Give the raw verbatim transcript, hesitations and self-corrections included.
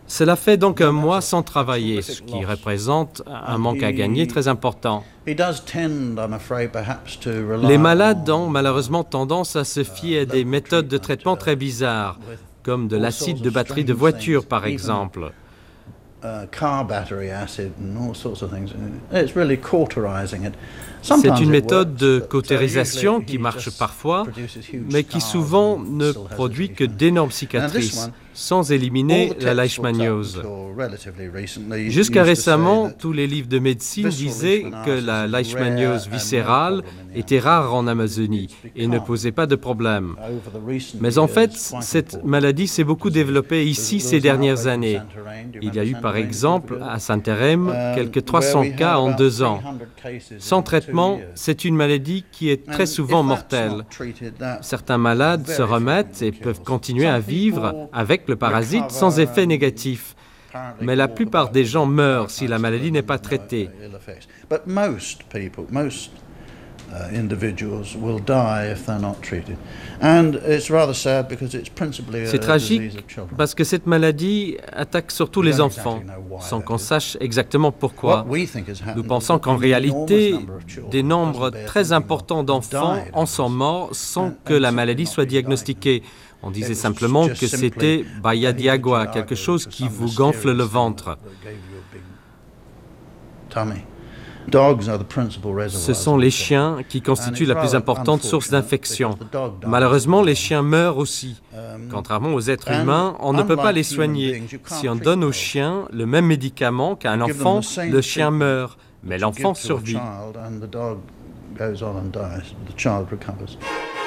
Cela fait donc un mois sans travailler, ce qui représente un manque à gagner très important. Les malades ont malheureusement tendance à se fier à des méthodes de traitement très bizarres, comme de l'acide de batterie de voiture par exemple. C'est une méthode de cautérisation qui marche parfois, mais qui souvent ne produit que d'énormes cicatrices, sans éliminer la leishmaniose. Jusqu'à récemment, tous les livres de médecine disaient que la leishmaniose viscérale était rare en Amazonie et ne posait pas de problème. Mais en fait, cette maladie s'est beaucoup développée ici ces dernières années. Il y a eu par exemple à Santarém quelques trois cents cas en deux ans. Sans traitement, c'est une maladie qui est très souvent mortelle. Certains malades se remettent et peuvent continuer à vivre avec le parasite sans effet négatif. Mais la plupart des gens meurent si la maladie n'est pas traitée. C'est tragique parce que cette maladie attaque surtout les enfants, sans qu'on sache exactement pourquoi. Nous pensons qu'en réalité, des nombres très importants d'enfants en sont morts sans que la maladie soit diagnostiquée. On disait simplement que c'était Bahia de Agua, quelque chose qui vous gonfle le ventre. Ce sont les chiens qui constituent la plus importante source d'infection. Malheureusement, les chiens meurent aussi. Contrairement aux êtres humains, on ne peut pas les soigner. Si on donne aux chiens le même médicament qu'à un enfant, le chien meurt, mais l'enfant survit.